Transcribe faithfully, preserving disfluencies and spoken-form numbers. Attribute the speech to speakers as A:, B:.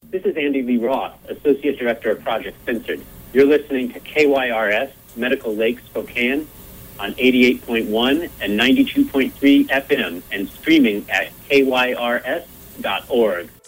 A: This is Andy Lee Roth, Associate Director of Project Censored. You're listening to K Y R S, Medical Lake, Spokane, on eighty-eight point one and ninety-two point three F M, and streaming at K Y R S dot org.